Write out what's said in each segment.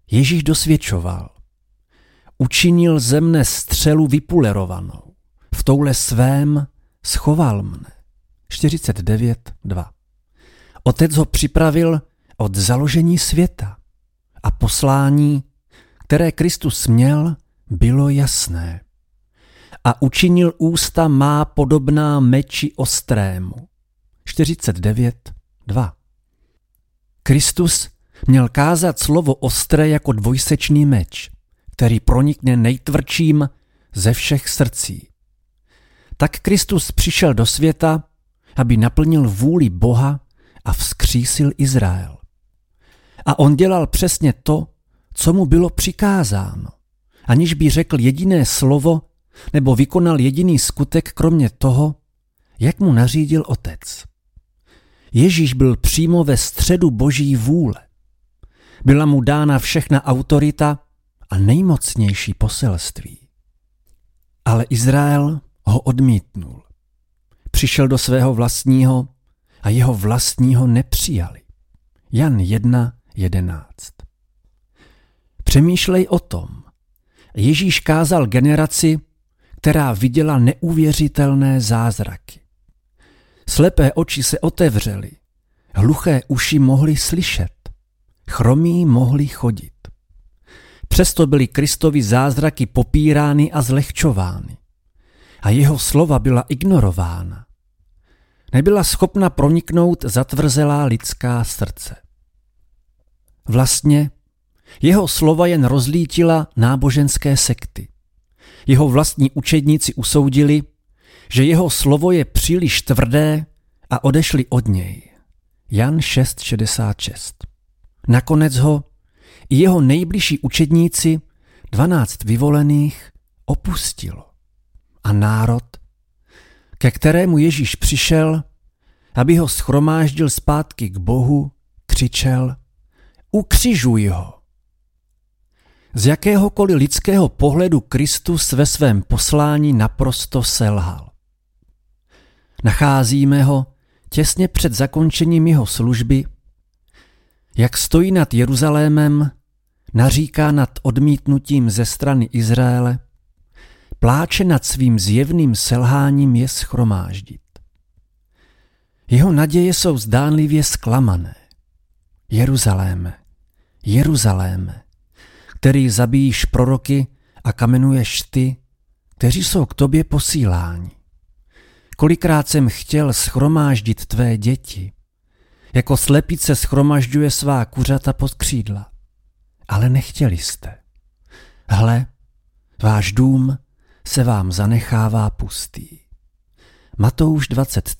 Ježíš dosvědčoval. Učinil ze mne střelu vypulerovanou. V toule svém schoval mne. 49:2. Otec ho připravil od založení světa a poslání, které Kristus měl, bylo jasné. A učinil ústa má podobná meči ostrému. 49:2. Kristus měl kázat slovo ostré jako dvojsečný meč, který pronikne nejtvrdším ze všech srdcí. Tak Kristus přišel do světa, aby naplnil vůli Boha a vzkřísil Izrael. A on dělal přesně to, co mu bylo přikázáno, aniž by řekl jediné slovo nebo vykonal jediný skutek kromě toho, jak mu nařídil Otec. Ježíš byl přímo ve středu Boží vůle. Byla mu dána všechna autorita a nejmocnější poselství. Ale Izrael ho odmítnul. Přišel do svého vlastního a jeho vlastního nepřijali. Jan 1:11. Přemýšlej o tom. Ježíš kázal generaci, která viděla neuvěřitelné zázraky. Slepé oči se otevřely, hluché uši mohly slyšet, chromí mohli chodit. Přesto byly Kristovy zázraky popírány a zlehčovány. A jeho slova byla ignorována. Nebyla schopna proniknout zatvrzelá lidská srdce. Vlastně jeho slova jen rozlítila náboženské sekty. Jeho vlastní učedníci usoudili, že jeho slovo je příliš tvrdé a odešli od něj. Jan 6:66. Nakonec ho i jeho nejbližší učedníci, 12 vyvolených, opustilo. A národ, ke kterému Ježíš přišel, aby ho shromáždil zpátky k Bohu, křičel: ukřižuj ho! Z jakéhokoliv lidského pohledu Kristus ve svém poslání naprosto selhal. Nacházíme ho těsně před zakončením jeho služby, jak stojí nad Jeruzalémem, naříká nad odmítnutím ze strany Izraele, pláče nad svým zjevným selháním je shromáždit. Jeho naděje jsou zdánlivě zklamané. Jeruzaléme, Jeruzaléme, který zabíjíš proroky a kamenuješ ty, kteří jsou k tobě posíláni. Kolikrát jsem chtěl shromáždit tvé děti, jako slepice shromažďuje svá kuřata pod křídla, ale nechtěli jste. Hle, váš dům se vám zanechává pustý. Matouš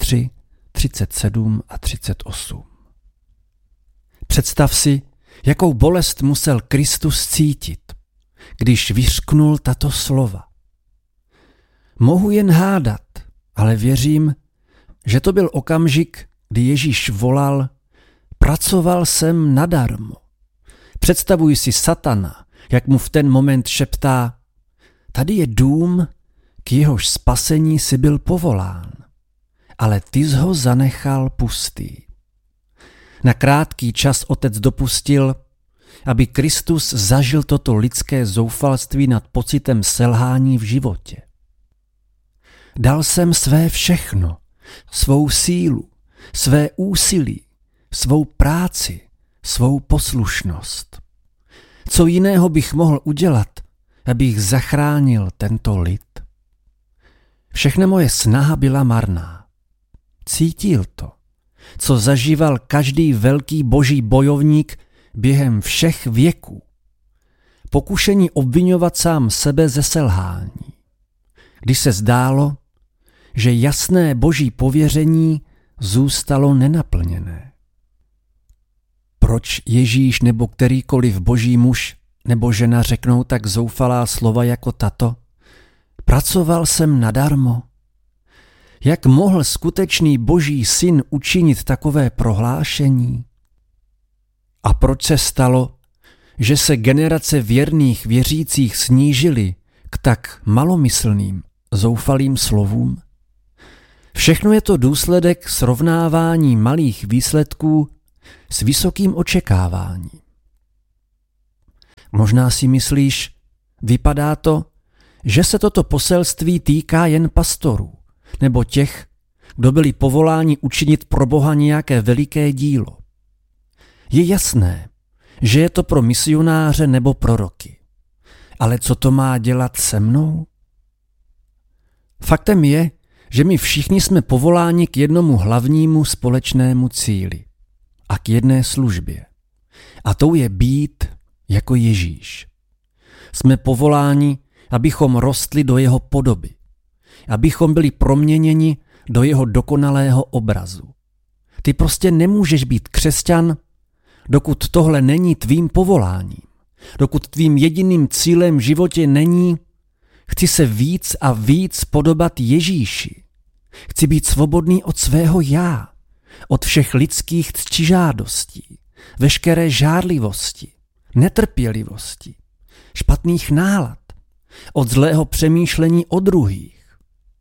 23:37 a 38. Představ si, jakou bolest musel Kristus cítit, když vyřknul tato slova. Mohu jen hádat, ale věřím, že to byl okamžik, kdy Ježíš volal: pracoval jsem nadarmo. Představuj si satana, jak mu v ten moment šeptá: tady je dům, k jehož spasení si byl povolán, ale ty jsi ho zanechal pustý. Na krátký čas Otec dopustil, aby Kristus zažil toto lidské zoufalství nad pocitem selhání v životě. Dal jsem své všechno, svou sílu, své úsilí, svou práci, svou poslušnost. Co jiného bych mohl udělat, abych zachránil tento lid? Všechna moje snaha byla marná. Cítil to, co zažíval každý velký boží bojovník během všech věků. Pokušení obviňovat sám sebe ze selhání. Když se zdálo, že jasné boží pověření zůstalo nenaplněné. Proč Ježíš nebo kterýkoliv boží muž nebo žena řeknou tak zoufalá slova jako tato? Pracoval jsem nadarmo. Jak mohl skutečný boží syn učinit takové prohlášení? A proč se stalo, že se generace věrných věřících snížily k tak malomyslným, zoufalým slovům? Všechno je to důsledek srovnávání malých výsledků s vysokým očekáváním. Možná si myslíš, vypadá to, že se toto poselství týká jen pastorů, nebo těch, kdo byli povoláni učinit pro Boha nějaké veliké dílo. Je jasné, že je to pro misionáře nebo proroky. Ale co to má dělat se mnou? Faktem je, že my všichni jsme povoláni k jednomu hlavnímu společnému cíli a k jedné službě. A tou je být jako Ježíš. Jsme povoláni, abychom rostli do jeho podoby, abychom byli proměněni do jeho dokonalého obrazu. Ty prostě nemůžeš být křesťan, dokud tohle není tvým povoláním, dokud tvým jediným cílem v životě není chci se víc a víc podobat Ježíši. Chci být svobodný od svého já, od všech lidských ctižádostí, veškeré žárlivosti, netrpělivosti, špatných nálad, od zlého přemýšlení o druhých.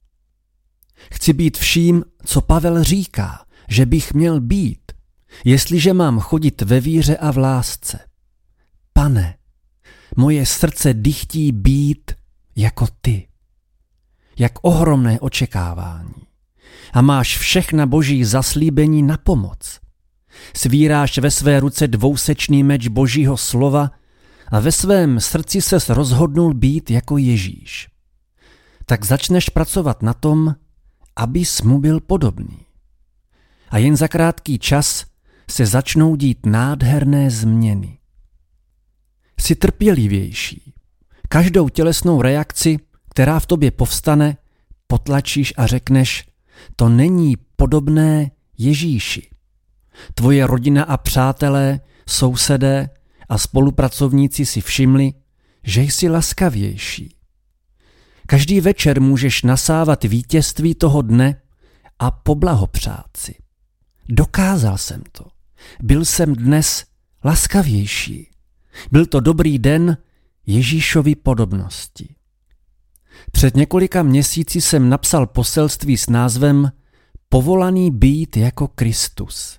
Chci být vším, co Pavel říká, že bych měl být, jestliže mám chodit ve víře a v lásce. Pane, moje srdce dychtí být jako ty. Jak ohromné očekávání. A máš všechna boží zaslíbení na pomoc. Svíráš ve své ruce dvousečný meč božího slova a ve svém srdci ses rozhodnul být jako Ježíš. Tak začneš pracovat na tom, abys mu byl podobný. A jen za krátký čas se začnou dít nádherné změny. Jsi trpělivější. Každou tělesnou reakci, která v tobě povstane, potlačíš a řekneš, to není podobné Ježíši. Tvoje rodina a přátelé, sousedé a spolupracovníci si všimli, že jsi laskavější. Každý večer můžeš nasávat vítězství toho dne a poblahopřát si. Dokázal jsem to. Byl jsem dnes laskavější. Byl to dobrý den Ježíšovy podobnosti. Před několika měsíci jsem napsal poselství s názvem Povolaný být jako Kristus.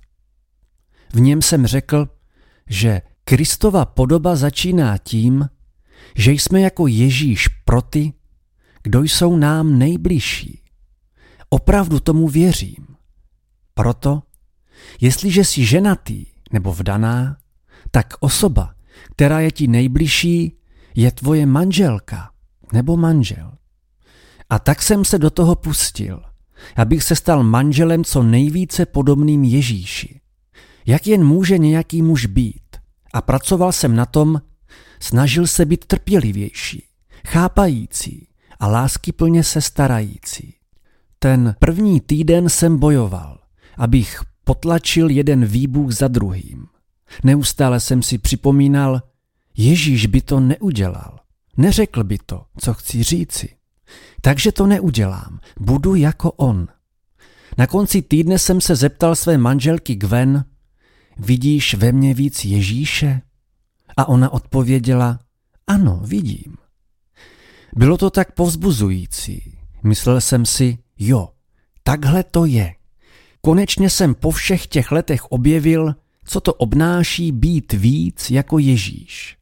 V něm jsem řekl, že Kristova podoba začíná tím, že jsme jako Ježíš pro ty, kdo jsou nám nejbližší. Opravdu tomu věřím. Proto, jestliže jsi ženatý nebo vdaná, tak osoba, která je ti nejbližší, je tvoje manželka nebo manžel. A tak jsem se do toho pustil, abych se stal manželem co nejvíce podobným Ježíši. Jak jen může nějaký muž být. A pracoval jsem na tom, snažil se být trpělivější, chápající a láskyplně se starající. Ten první týden jsem bojoval, abych potlačil jeden výbuch za druhým. Neustále jsem si připomínal, Ježíš by to neudělal. Neřekl by to, co chci říci. Takže to neudělám. Budu jako on. Na konci týdne jsem se zeptal své manželky Gwen, vidíš ve mně víc Ježíše? A ona odpověděla, ano, vidím. Bylo to tak povzbuzující. Myslel jsem si, jo, takhle to je. Konečně jsem po všech těch letech objevil, co to obnáší být víc jako Ježíš.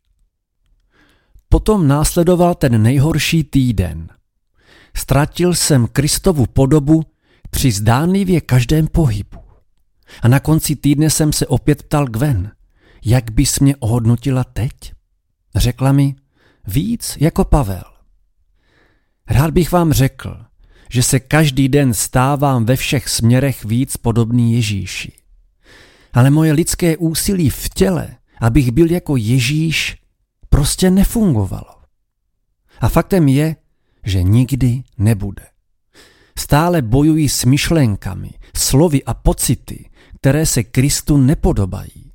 Potom následoval ten nejhorší týden. Ztratil jsem Kristovu podobu při zdánlivě každém pohybu. A na konci týdne jsem se opět ptal Gwen, jak bys mě ohodnotila teď? Řekla mi, víc jako Pavel. Rád bych vám řekl, že se každý den stávám ve všech směrech víc podobný Ježíši. Ale moje lidské úsilí v těle, abych byl jako Ježíš, prostě nefungovalo. A faktem je, že nikdy nebude. Stále bojuji s myšlenkami, slovy a pocity, které se Kristu nepodobají.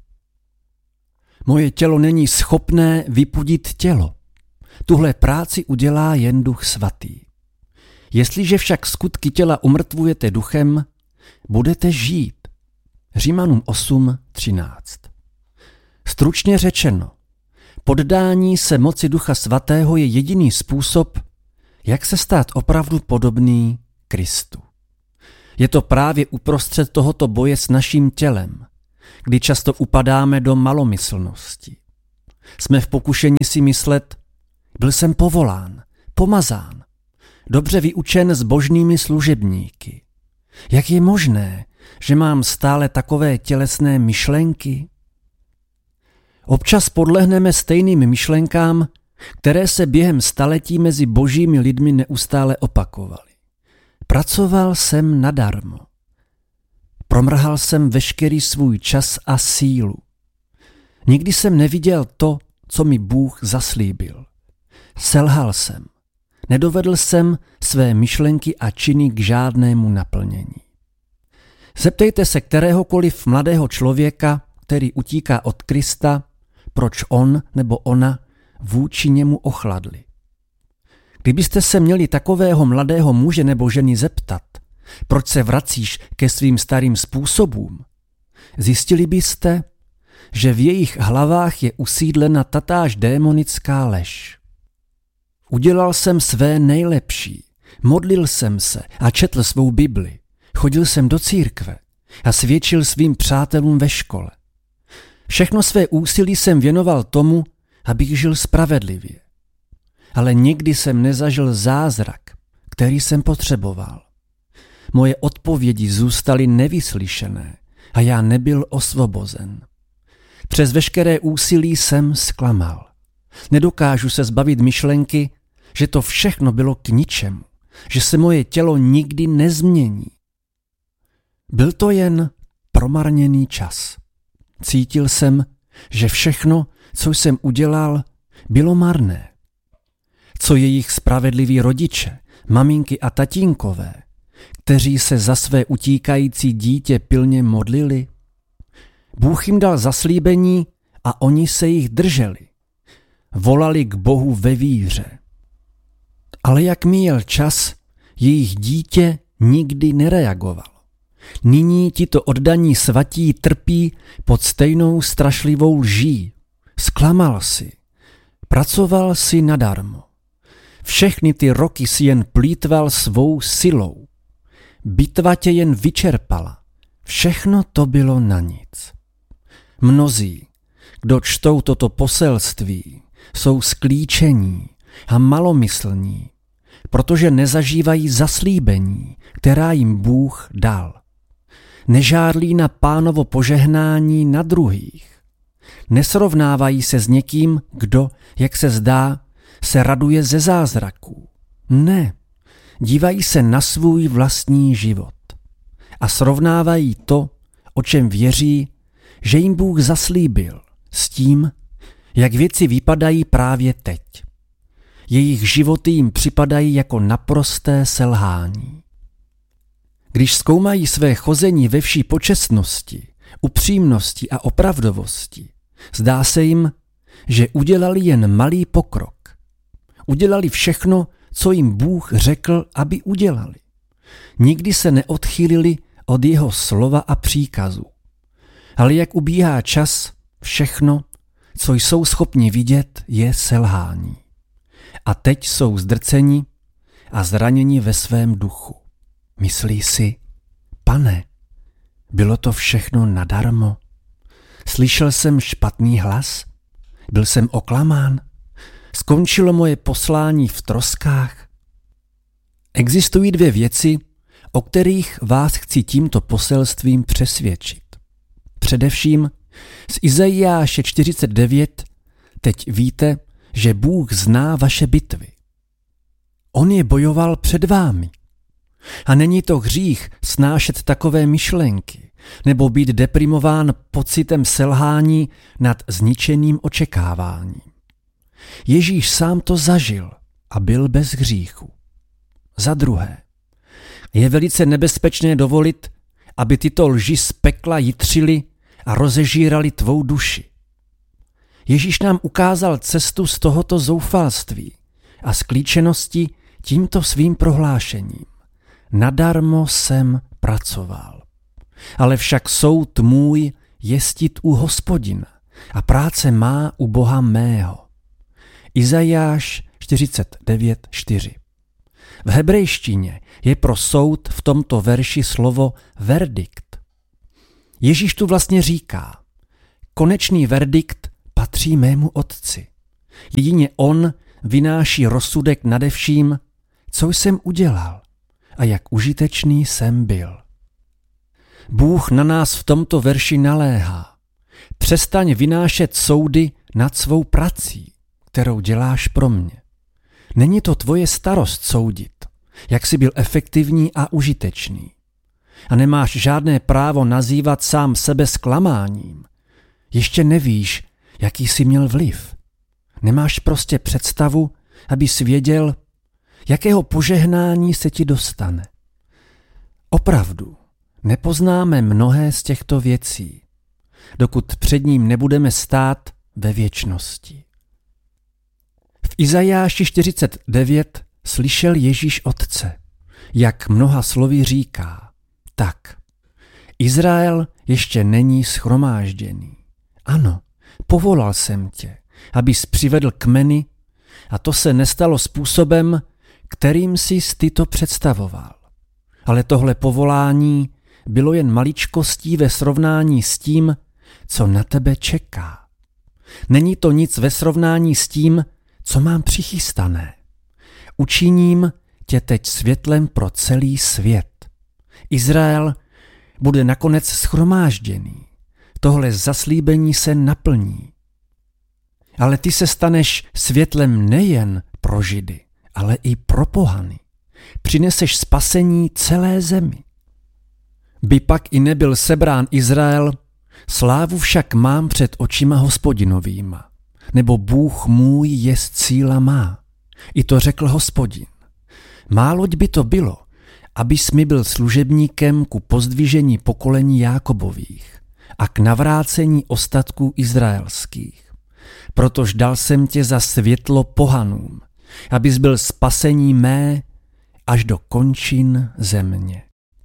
Moje tělo není schopné vypudit tělo. Tuhle práci udělá jen Duch Svatý. Jestliže však skutky těla umrtvujete duchem, budete žít. Římanům 8:13. Stručně řečeno, poddání se moci Ducha Svatého je jediný způsob, jak se stát opravdu podobný Kristu. Je to právě uprostřed tohoto boje s naším tělem, kdy často upadáme do malomyslnosti. jsme v pokušení si myslet, byl jsem povolán, pomazán, dobře vyučen s božnými služebníky. Jak je možné, že mám stále takové tělesné myšlenky? Občas podlehneme stejným myšlenkám, které se během staletí mezi božími lidmi neustále opakovaly. Pracoval jsem nadarmo. Promrhal jsem veškerý svůj čas a sílu. Nikdy jsem neviděl to, co mi Bůh zaslíbil. Selhal jsem. Nedovedl jsem své myšlenky a činy k žádnému naplnění. Zeptejte se kteréhokoliv mladého člověka, který utíká od Krista, proč on nebo ona vůči němu ochladli. Kdybyste se měli takového mladého muže nebo ženy zeptat, proč se vracíš ke svým starým způsobům, zjistili byste, že v jejich hlavách je usídlena tatáž démonická lež. Udělal jsem své nejlepší, modlil jsem se a četl svou Bibli, chodil jsem do církve a svědčil svým přátelům ve škole. Všechno své úsilí jsem věnoval tomu, abych žil spravedlivě. Ale nikdy jsem nezažil zázrak, který jsem potřeboval. Moje odpovědi zůstaly nevyslyšené a já nebyl osvobozen. Přes veškeré úsilí jsem zklamal. Nedokážu se zbavit myšlenky, že to všechno bylo k ničemu, že se moje tělo nikdy nezmění. Byl to jen promarněný čas. Cítil jsem, že všechno, co jsem udělal, bylo marné. Co jejich spravedliví rodiče, maminky a tatínkové, kteří se za své utíkající dítě pilně modlili? Bůh jim dal zaslíbení a oni se jich drželi. Volali k Bohu ve víře. Ale jak míjel čas, jejich dítě nikdy nereagovalo. Nyní tito oddaní svatí trpí pod stejnou strašlivou lží. Zklamal si. Pracoval si nadarmo. Všechny ty roky si jen plýtval svou silou. Bitva tě jen vyčerpala. Všechno to bylo na nic. Mnozí, kdo čtou toto poselství, jsou sklíčení a malomyslní, protože nezažívají zaslíbení, která jim Bůh dal. Nežádlí na Pánovo požehnání na druhých. Nesrovnávají se s někým, kdo, jak se zdá, se raduje ze zázraků. Ne, dívají se na svůj vlastní život a srovnávají to, o čem věří, že jim Bůh zaslíbil, s tím, jak věci vypadají právě teď. Jejich životy jim připadají jako naprosté selhání. Když zkoumají své chození ve vší počestnosti, upřímnosti a opravdovosti, zdá se jim, že udělali jen malý pokrok. Udělali všechno, co jim Bůh řekl, aby udělali. Nikdy se neodchýlili od jeho slova a příkazu. Ale jak ubíhá čas, všechno, co jsou schopni vidět, je selhání. A teď jsou zdrceni a zraněni ve svém duchu. Myslí si, Pane, bylo to všechno nadarmo? Slyšel jsem špatný hlas? Byl jsem oklamán? Skončilo moje poslání v troskách? Existují dvě věci, o kterých vás chci tímto poselstvím přesvědčit. Především z Izajáše 49 teď víte, že Bůh zná vaše bitvy. On je bojoval před vámi. A není to hřích snášet takové myšlenky nebo být deprimován pocitem selhání nad zničeným očekáváním. Ježíš sám to zažil a byl bez hříchu. Za druhé, je velice nebezpečné dovolit, aby tyto lži z pekla jitřily a rozežírali tvou duši. Ježíš nám ukázal cestu z tohoto zoufalství a sklíčenosti tímto svým prohlášením. Nadarmo jsem pracoval. Ale však soud můj jestit u Hospodina a práce má u Boha mého. Izajáš 49:4. V hebrejštině je pro soud v tomto verši slovo verdikt. Ježíš tu vlastně říká, konečný verdikt patří mému Otci. Jedině on vynáší rozsudek nade vším, co jsem udělal a jak užitečný jsem byl. Bůh na nás v tomto verši naléhá. Přestaň vynášet soudy nad svou prací, kterou děláš pro mě. Není to tvoje starost soudit, jak jsi byl efektivní a užitečný. A nemáš žádné právo nazývat sám sebe zklamáním. Ještě nevíš, jaký jsi měl vliv. Nemáš prostě představu, abys věděl, jakého požehnání se ti dostane. Opravdu, nepoznáme mnohé z těchto věcí, dokud před ním nebudeme stát ve věčnosti. V Izajáši 49 slyšel Ježíš Otce, jak mnoha slovy říká: tak, Izrael ještě není shromážděný. Ano, povolal jsem tě, abys přivedl kmeny, a to se nestalo způsobem, kterým jsi ty to představoval. Ale tohle povolání bylo jen maličkostí ve srovnání s tím, co na tebe čeká. Není to nic ve srovnání s tím, co mám přichystané. Učiním tě teď světlem pro celý svět. Izrael bude nakonec shromážděný. Tohle zaslíbení se naplní. Ale ty se staneš světlem nejen pro Židy, ale i pro pohany. Přineseš spasení celé zemi. By pak i nebyl sebrán Izrael, slávu však mám před očima Hospodinovýma, nebo Bůh můj jest síla má. I to řekl Hospodin. Máloť by to bylo, abys mi byl služebníkem ku pozdvižení pokolení Jákobových a k navrácení ostatků izraelských. Protož dal jsem tě za světlo pohanům, abys byl spasení mé až do končin země.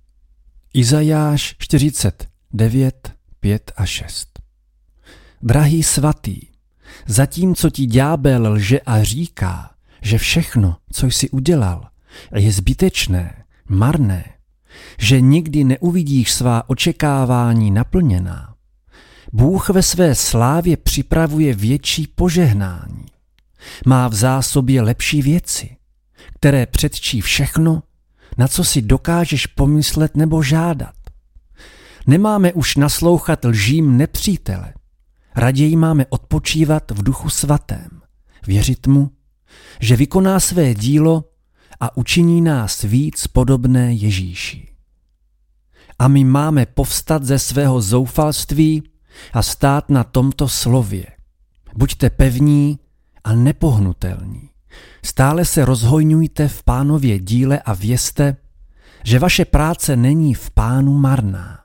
Izajáš 49, 5 a 6. Drahý svatý, zatímco ti ďábel lže a říká, že všechno, co jsi udělal, je zbytečné, marné, že nikdy neuvidíš svá očekávání naplněná, Bůh ve své slávě připravuje větší požehnání. Má v zásobě lepší věci, které předčí všechno, na co si dokážeš pomyslet nebo žádat. Nemáme už naslouchat lžím nepřítele. Raději máme odpočívat v Duchu svatém, věřit mu, že vykoná své dílo a učiní nás víc podobné Ježíši. A my máme povstat ze svého zoufalství a stát na tomto slově. Buďte pevní a nepohnutelní. Stále se rozhojňujte v Pánově díle a vězte, že vaše práce není v Pánu marná.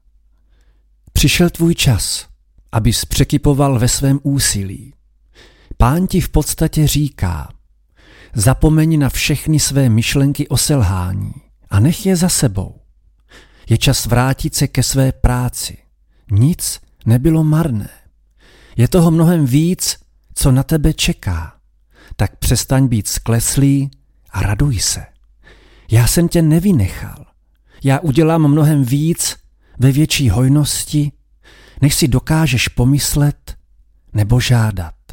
Přišel tvůj čas, abys překypoval ve svém úsilí. Pán ti v podstatě říká: zapomeň na všechny své myšlenky o selhání a nech je za sebou. Je čas vrátit se ke své práci. Nic nebylo marné. Je toho mnohem víc, co na tebe čeká. Tak přestaň být skleslý a raduj se. Já jsem tě nevynechal. Já udělám mnohem víc ve větší hojnosti, než si dokážeš pomyslet nebo žádat.